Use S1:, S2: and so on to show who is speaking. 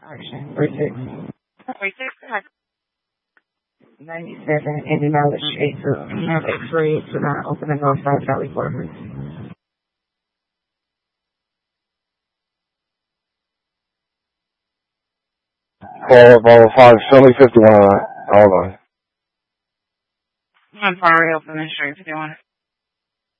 S1: Action. 36.
S2: 36.
S1: 97 Indianapolis Street to have X-ray to not open the north side valley quarters.
S3: Volvo 5, Philly 51, hold on.
S2: I'm sorry, open the street 51.